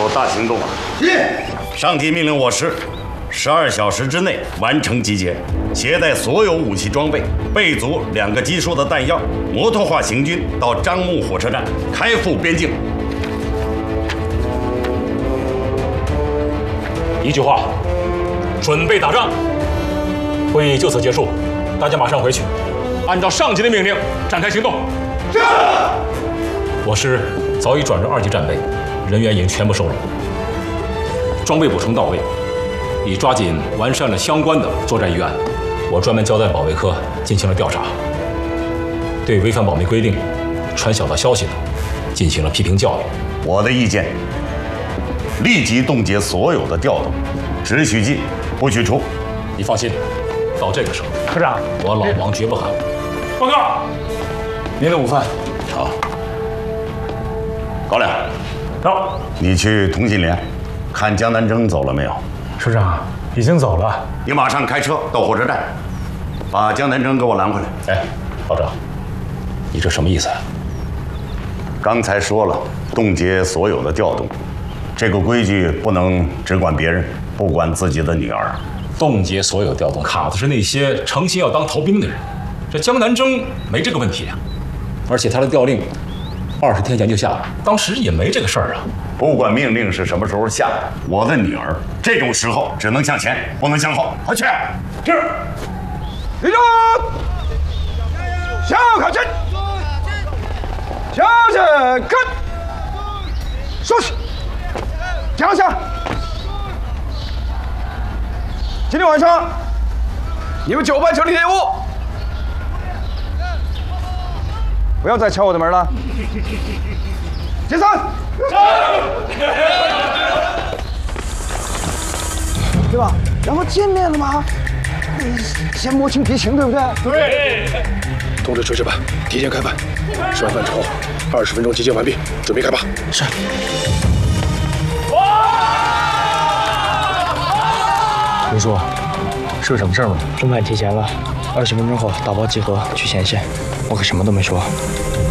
有大行动。上级命令我师，12小时之内完成集结，携带所有武器装备，备足2个基数的弹药，摩托化行军到樟木火车站，开赴边境。 一句话，准备打仗。会议就此结束，大家马上回去，按照上级的命令展开行动。是。我师早已转入2级战备，人员已经全部收拢，装备补充到位，已抓紧完善了相关的作战预案。我专门交代保卫科进行了调查，对违反保密规定、传小道消息的进行了批评教育。 我的意见，立即冻结所有的调动，只许进，不许出。 你放心，到这个时候， 科长， 我老王绝不含糊。 报告，您的午饭。 好。高粱， 到。 你去同心连，看江南征走了没有？ 师长已经走了。 你马上开车到火车站，把江南征给我拦回来。 哎，老张，你这什么意思啊？ 刚才说了，冻结所有的调动，这个规矩不能只管别人，不管自己的女儿。 冻结所有调动，卡的是那些诚心要当逃兵的人。这江南征没这个问题啊，而且他的调令20天前就下了，当时也没这个事儿啊。 不管命令是什么时候下的，我的女儿这种时候只能向前，不能向后。快去！ 是。立正，向后看齐，向前看，收起，降下。今天晚上，你们9班成立队伍，不要再敲我的门了。解散。对吧？然后见面了吗？先摸清敌情，对不对？ 对。通知炊事班提前开饭，吃完饭之后20分钟集结完毕，准备开拔。 是。 刘叔，是有什么事吗？ 中饭提前了，20分钟后打包集合去前线。我可什么都没说。